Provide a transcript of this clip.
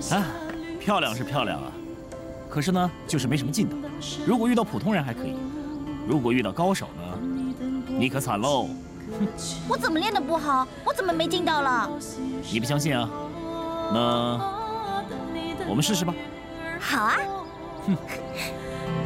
啊，漂亮是漂亮啊，可是呢，就是没什么劲道。如果遇到普通人还可以，如果遇到高手呢，你可惨喽。 我怎么练得不好？我怎么没劲道了？ 你不相信啊？那我们试试吧。 好啊。